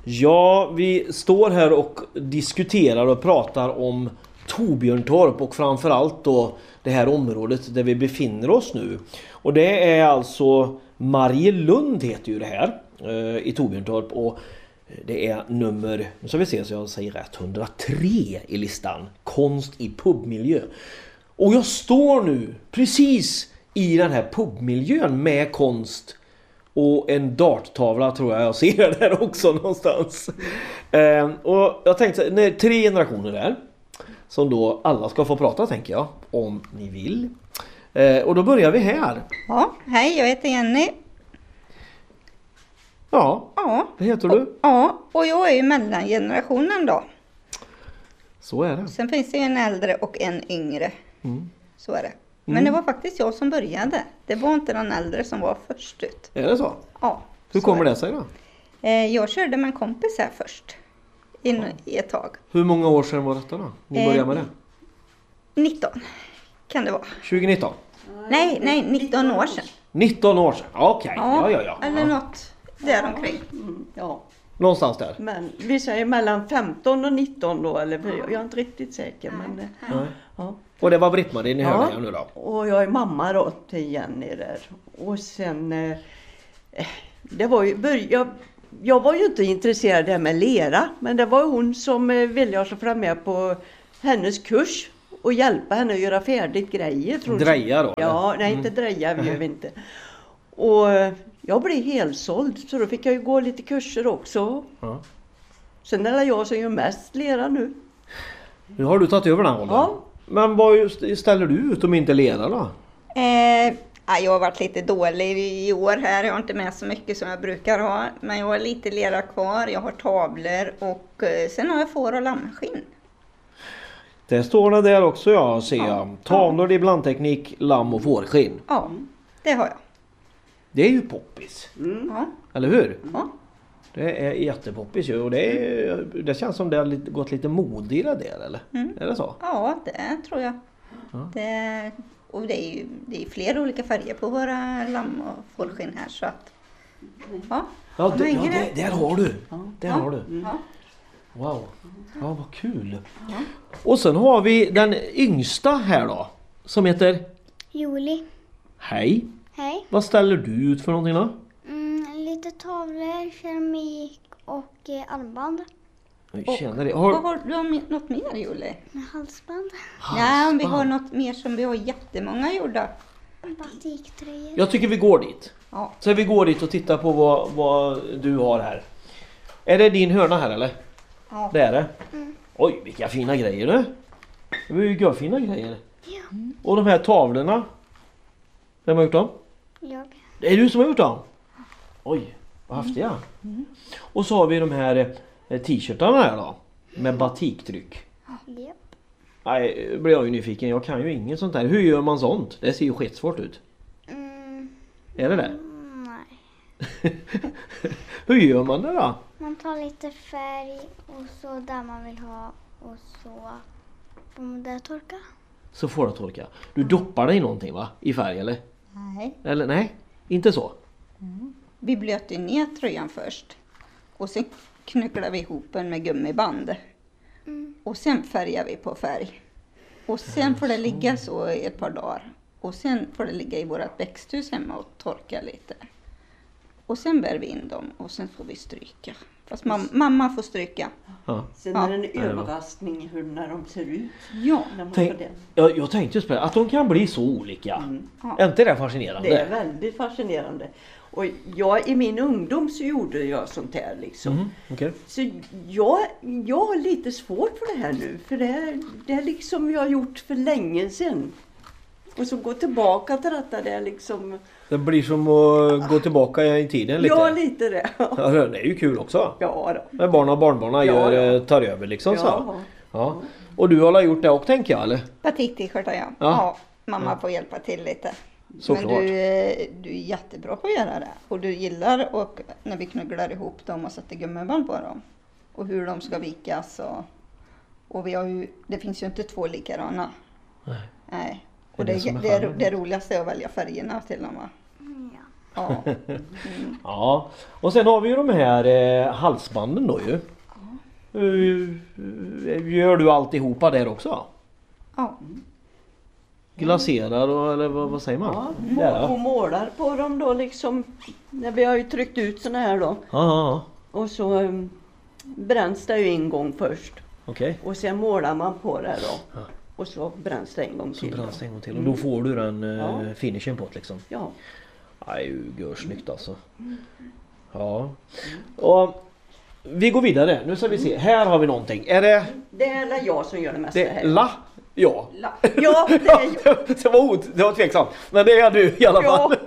Ja, vi står här och diskuterar och pratar om Torbjörntorp och framförallt då det här området där vi befinner oss nu. Och det är alltså Marielund heter ju det här i Torbjörntorp och det är nummer, nu ska vi se så jag säger rätt, 103 i listan. Konst i pubmiljö. Och jag står nu precis i den här pubmiljön med konst och en darttavla tror jag ser där också någonstans. Och jag tänkte, det är 3 generationer där som då alla ska få prata tänker jag, om ni vill. Och då börjar vi här. Ja, hej, jag heter Jenny. Ja, det heter du. Ja, och jag är ju mellangenerationen då. Så är det. Sen finns det ju en äldre och en yngre. Så är det. Men det var faktiskt jag som började. Det var inte den äldre som var först ut. Är det så? Ja. Hur kommer det sig då? Jag körde med en kompis här först. I ett tag. Hur många år sedan var detta då? Ni började med det? 19 kan det vara. 2019? Nej, 19 år sedan. 19 år sedan, okej. Ja. Eller något däromkring. Ja, Någonstans där. men vi säger mellan 15 och 19 då, eller jag är inte riktigt säker. Men, ja. Och det var Britt-Marie ni hörde här nu då? Och jag är mamma då till Jenny där. Och sen, det var ju, jag var ju inte intresserad av det med lera, men det var hon som ville jag så fram med på hennes kurs och hjälpa henne att göra färdigt grejer. Dreja då? Ja, nej inte dreja, vi gör vi inte. Och jag blev helsåld så då fick jag ju gå lite kurser också. Ja. Sen är det jag som gör mest lera nu. Nu har du tagit över den rollen. Ja. Men vad ställer du ut om inte lera då? Jag har varit lite dålig i år här. Jag har inte med så mycket som jag brukar ha. Men jag har lite lera kvar. Jag har tavlor och sen har jag får och lammskinn. Det står det där också jag ser. Tavlor i blandteknik, lamm och fårskinn. Ja, det har jag. Det är ju poppis. Ja. Eller hur? Ja. Det är jättepoppis ju och det känns som det har gått lite mod i det där eller? Är det så? Ja, det tror jag. Ja. Och det är fler olika färger på våra lamm och fårskinn här så att där har du. Där har du. Ja. Wow. Ja, vad kul. Ja. Och sen har vi den yngsta här då som heter Julie. Hej. Hej. Vad ställer du ut för någonting då? Lite tavlor, keramik och armband. Har du något mer, Julie? Halsband. Nej, om vi har något mer som vi har jättemånga gjorda. Batiktröjor. Jag tycker vi går dit. Ja. Så vi går dit och tittar på vad du har här. Är det din hörna här eller? Ja. Det är det. Oj, vilka fina grejer du. Det var ju fina grejer. Ja. Och de här tavlorna. Vem har gjort dem? Jag. Det är du som har gjort dem? Oj, vad häftiga. Och så har vi de här t-shirtarna här då. Med batiktryck. Japp. Nej, blir jag ju nyfiken. Jag kan ju inget sånt där. Hur gör man sånt? Det ser ju skitsvårt ut. Är det det? Nej. Hur gör man det då? Man tar lite färg och så där man vill ha och så får man det torka. Så får det torka. Du doppar dig i någonting va? I färg eller? Nej. Eller nej? Inte så? Vi blöter ner tröjan först. Och sen knycklar vi ihop den med gummiband. Och sen färgar vi på färg. Och sen får det ligga så i ett par dagar. Och sen får det ligga i vårat växthus hemma och torka lite. Och sen bär vi in dem och sen får vi stryka. Fast mamma får stryka. Ja. Sen är det en överraskning när de ser ut. Ja. När man får den. Jag tänkte just på det, att de kan bli så olika. Är inte det fascinerande? Det är väldigt fascinerande. Och i min ungdom så gjorde jag sånt här liksom. Okay. Så jag har lite svårt för det här nu. För det är liksom jag har gjort för länge sedan. Och så gå tillbaka till detta det är liksom... Det blir som att gå tillbaka i tiden lite. Ja, lite det. Ja, det är ju kul också. Ja då. När barn och barnbarnen tar över liksom så. Ja. Och du har gjort det också tänker jag eller? Batik-t-shirtar ja. Mamma får hjälpa till lite. Såklart. Men du är jättebra på att göra det. Och du gillar och när vi knugglar ihop dem och sätter gummiband på dem. Och hur de ska vikas. Och vi har ju, det finns ju inte 2 likadana. Nej. Och det roligaste är att välja färgerna till dem va? Ja. Ja, och sen har vi ju de här halsbanden då ju. Gör du alltihopa där också? Ja. Glaserar och, eller vad säger man? Ja, och målar på dem då liksom. När vi har ju tryckt ut såna här då. Ja. Och så bränns det ju en gång först. Okej. Och sen målar man på det då. Och så bränns det en gång Så till. bränns det en gång till och då får du den finishen på det liksom. Ja. Det är ju görsnyggt alltså. Ja. Och vi går vidare. Nu ska vi se. Här har vi någonting. Är det... Det är jag som gör det mesta Det här. Ja. Ja, det är jag. Det var tveksamt. Men det är du i alla fall.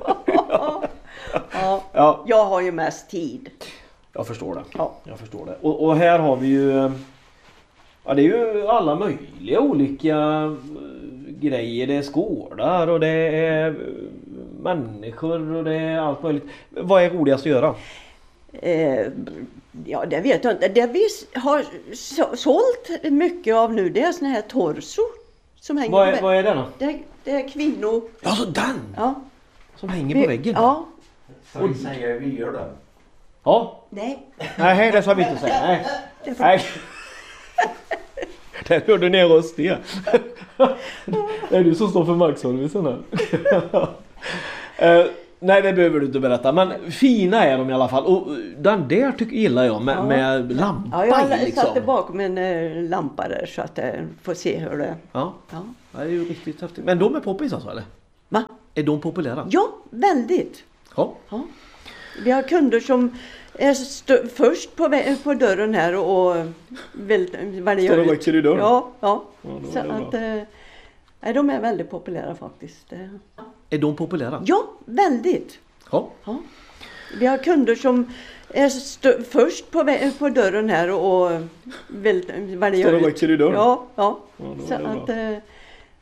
Ja. Jag har ju mest tid. Jag förstår det. Ja. Jag förstår det. Och här har vi ju... Ja, det är ju alla möjliga olika grejer. Det är skålar och det är människor och det är allt möjligt. Vad är roligast att göra? Ja, det vet jag inte. Det vi har sålt mycket av nu, det är såna här torso som hänger på väggen. Vad är det då? Det är kvinnor. Ja, så den! Ja. Som hänger på väggen? Ja. Så vi säger vi gör det. Ja. Nej. Nej, det ska vi inte säga. Nej. Där hörde ni en röst det. Det är du som står för markservicen här. Nej, det behöver du inte berätta. Men fina är de i alla fall. Och den där gillar jag med lampa Ja, jag liksom. satte bakom en lampa där så att jag får se hur det... Ja. Ja. Det är ju riktigt häftigt. Men de är poppis alltså, eller? Va? Är de populära? Ja, väldigt. Ja. Ja. Vi har kunder som är först på dörren här och vad det Står och väcker i dörren? Ja. Ja, Så det är att nej, de är väldigt populära faktiskt. Är de populära? Ja, väldigt. Ja. Ja. Vi har kunder som är först på dörren här och vad det Står och väcker i dörren? Ja. det Så är bra. att